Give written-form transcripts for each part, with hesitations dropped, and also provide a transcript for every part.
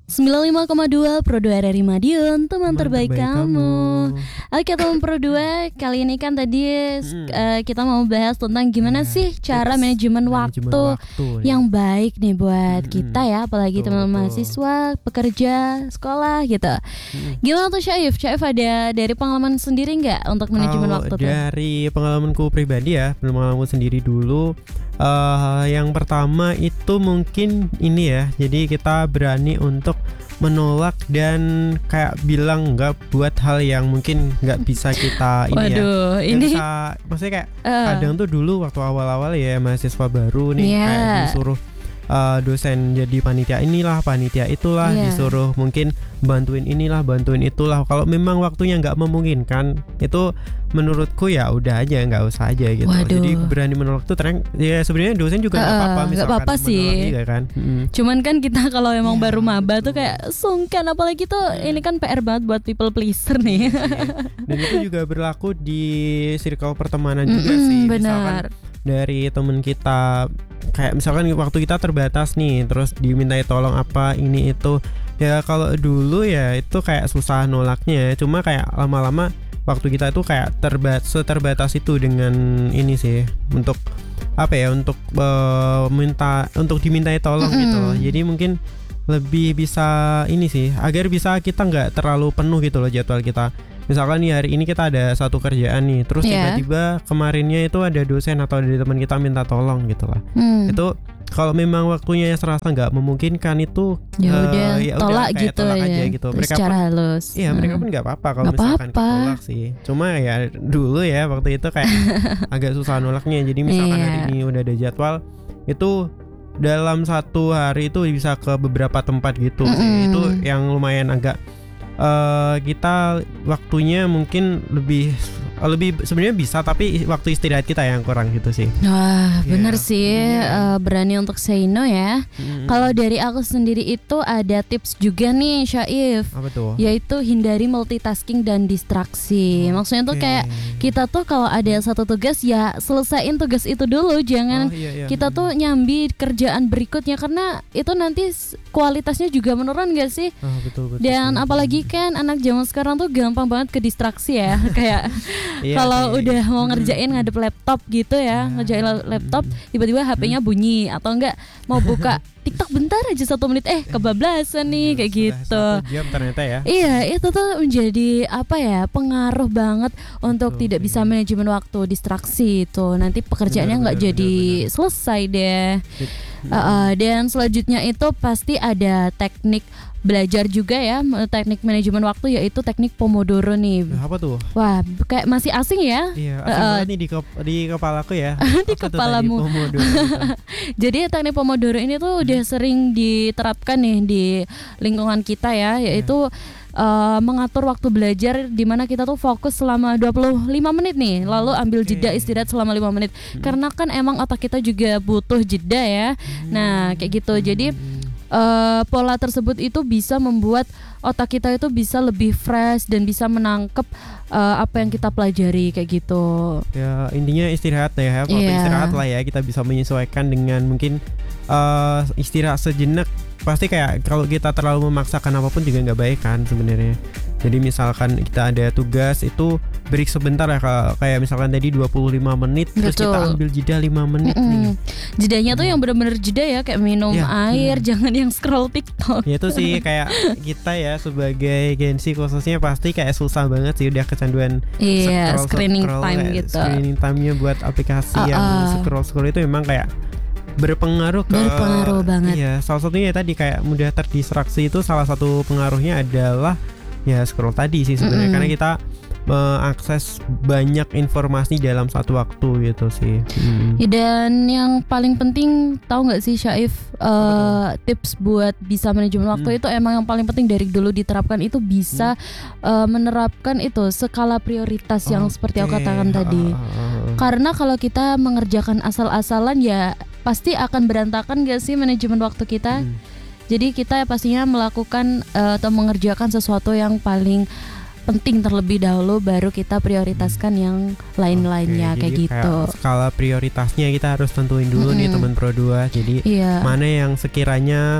95,2 Pro 2 RRI Madiun, teman terbaik kamu. Oke teman Pro 2, kali ini kan tadi kita mau bahas tentang gimana sih cara manajemen waktu yang baik nih buat kita ya, apalagi teman-teman mahasiswa, pekerja, sekolah gitu. Gimana tuh Syaif? Syaif ada dari pengalaman sendiri nggak untuk manajemen waktu tuh? Dari pengalamanku pribadi ya, pengalamanku sendiri dulu. Yang pertama itu mungkin ini ya, jadi kita berani untuk menolak dan kayak bilang enggak buat hal yang mungkin nggak bisa kita ini bisa, maksudnya kayak kadang tuh dulu waktu awal-awal ya mahasiswa baru nih kayak disuruh dosen jadi panitia inilah, panitia itulah, disuruh mungkin bantuin inilah, bantuin itulah. Kalau memang waktunya nggak memungkinkan, itu menurutku ya udah aja, nggak usah aja gitu. Jadi berani menolak tuh ya sebenarnya dosen juga nggak apa-apa, misalkan nggak apa-apa sih juga kan. Cuman kan kita kalau emang baru maba tuh kayak sungkan, apalagi tuh ini kan PR banget buat people pleaser nih. Dan itu juga berlaku di circle pertemanan juga sih. Benar. Misalkan dari temen kita, kayak misalkan waktu kita terbatas nih, terus dimintai tolong apa ini itu, ya kalau dulu ya itu kayak susah nolaknya. Cuma kayak lama-lama waktu kita itu kayak terbatas itu dengan ini sih, untuk apa ya, untuk dimintai tolong gitu loh. Jadi mungkin lebih bisa ini sih, agar bisa kita nggak terlalu penuh gitu loh jadwal kita. Misalkan nih hari ini kita ada satu kerjaan nih, terus tiba-tiba kemarinnya itu ada dosen atau dari teman kita minta tolong gitu lah. Itu kalau memang waktunya serasa nggak memungkinkan itu ya udah tolak gitu tolak ya, aja gitu. Mereka secara pun, halus. Iya mereka pun nggak apa-apa kalau misalkan ditolak sih. Cuma ya dulu ya waktu itu kayak agak susah nolaknya. Jadi misalkan hari ini udah ada jadwal, itu dalam satu hari itu bisa ke beberapa tempat gitu sih. Itu yang lumayan agak kita waktunya mungkin lebih sebenarnya bisa, tapi waktu istirahat kita yang kurang gitu sih. Wah bener sih, berani untuk say no ya. Kalau dari aku sendiri itu ada tips juga nih Syaif. Apa tuh? Yaitu hindari multitasking dan distraksi. Maksudnya tuh kayak kita tuh kalau ada satu tugas ya selesaiin tugas itu dulu, jangan kita tuh nyambi kerjaan berikutnya, karena itu nanti kualitasnya juga menurun gak sih? Betul. Dan apalagi kan anak zaman sekarang tuh gampang banget ke distraksi ya. Kayak kalau udah mau ngerjain ngadep laptop gitu ya, ngerjain laptop tiba-tiba HP-nya bunyi, atau enggak mau buka TikTok bentar aja 1 menit kebablasan nih kayak gitu. 1 jam ternyata ya. Iya, itu tuh menjadi apa ya, pengaruh banget untuk tidak bisa manajemen waktu, distraksi itu. Nanti pekerjaannya nggak jadi selesai deh. Dan selanjutnya itu pasti ada teknik belajar juga ya, teknik manajemen waktu, yaitu teknik Pomodoro nih. Apa tuh? Wah, kayak masih asing ya? Iya, asing banget nih di kepalaku ya. Di kepalamu. Jadi teknik Pomodoro ini tuh udah sering diterapkan nih di lingkungan kita ya, yaitu mengatur waktu belajar di mana kita tuh fokus selama 25 menit nih, lalu ambil jeda istirahat selama 5 menit. Karena kan emang otak kita juga butuh jeda ya. Nah, kayak gitu. Jadi pola tersebut itu bisa membuat otak kita itu bisa lebih fresh dan bisa menangkap apa yang kita pelajari kayak gitu. Ya intinya istirahat ya, waktu istirahat lah ya, kita bisa menyesuaikan dengan mungkin istirahat sejenak. Pasti kayak kalau kita terlalu memaksakan apapun juga nggak baik kan sebenarnya. Jadi misalkan kita ada tugas itu break sebentar ya, kayak misalkan tadi 25 menit. Betul. Terus kita ambil jeda 5 menit nih. Jedanya tuh yang benar-benar jeda ya, kayak minum air, jangan yang scroll TikTok. Ya itu sih kayak kita ya sebagai Gen Z khususnya pasti kayak susah banget sih, udah kecanduan screening time gitu. Screening time-nya buat aplikasi yang scroll itu memang kayak berpengaruh banget. Iya, salah satunya tadi kayak mudah terdistraksi, itu salah satu pengaruhnya adalah ya scroll tadi sih sebenarnya, karena kita mengakses banyak informasi dalam satu waktu gitu sih. Dan yang paling penting, tahu nggak sih Syaif, tips buat bisa manajemen waktu itu emang yang paling penting dari dulu diterapkan itu bisa menerapkan itu skala prioritas yang seperti aku katakan tadi. Karena kalau kita mengerjakan asal-asalan ya pasti akan berantakan gak sih manajemen waktu kita. Jadi kita pastinya melakukan atau mengerjakan sesuatu yang paling penting terlebih dahulu, baru kita prioritaskan yang lain-lainnya kayak gitu. Skala prioritasnya kita harus tentuin dulu nih teman Pro 2. Jadi mana yang sekiranya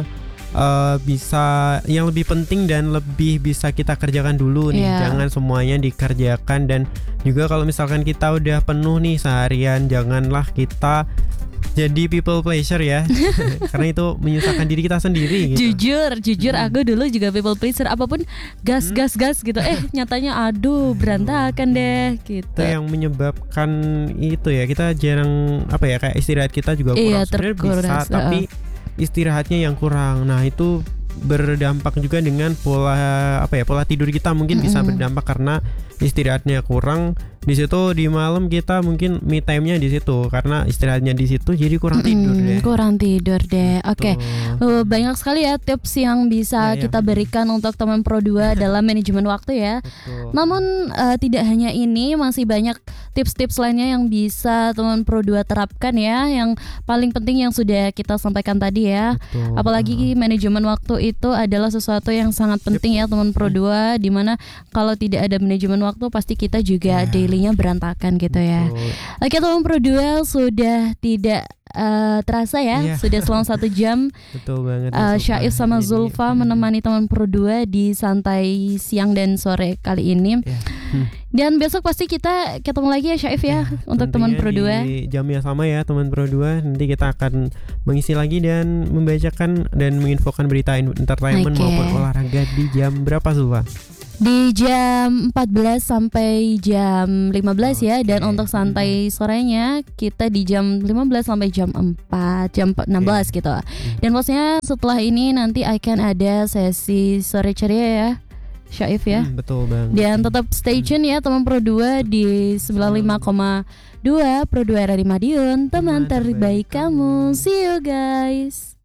bisa yang lebih penting dan lebih bisa kita kerjakan dulu nih. Jangan semuanya dikerjakan, dan juga kalau misalkan kita udah penuh nih seharian, janganlah kita jadi people pleasure ya. Karena itu menyusahkan diri kita sendiri gitu. Jujur aku dulu juga people pleaser, apapun gas gitu. Nyatanya aduh berantakan deh gitu. Itu yang menyebabkan itu ya, kita jarang kayak istirahat kita juga kurang. Sebenarnya bisa, tapi istirahatnya yang kurang. Nah, itu berdampak juga dengan pola tidur kita mungkin bisa berdampak karena istirahatnya kurang. Di situ di malam kita mungkin me time-nya di situ karena istirahatnya di situ, jadi kurang tidur deh. Oke. Banyak sekali ya tips yang bisa kita berikan untuk teman Pro 2 dalam manajemen waktu ya. Betul. Namun tidak hanya ini, masih banyak tips-tips lainnya yang bisa teman Pro 2 terapkan ya. Yang paling penting yang sudah kita sampaikan tadi ya. Betul. Apalagi manajemen waktu itu adalah sesuatu yang sangat penting ya teman Pro 2, dimana kalau tidak ada manajemen waktu pasti kita juga dailynya berantakan gitu ya. Oke teman Pro 2, sudah tidak terasa ya, sudah selama 1 jam. Betul banget. Syaif sama Zulfa menemani teman Pro 2 di santai siang dan sore kali ini. Dan besok pasti kita ketemu lagi ya Syaif ya, untuk teman Pro 2 di jam yang sama ya teman Pro 2. Nanti kita akan mengisi lagi dan membacakan dan menginfokan berita entertainment maupun olahraga di jam berapa Zulfa? Di jam 14 sampai jam 15 ya. Dan untuk santai sorenya kita di jam 15 sampai jam 4, jam 16 gitu. Dan pastinya setelah ini nanti akan ada sesi sore ceria ya Syaif ya. Betul banget. Dan tetap stay tune ya teman Pro 2 di 95,2 Pro 2 Radio Madiun, teman terbaik kamu. See you guys.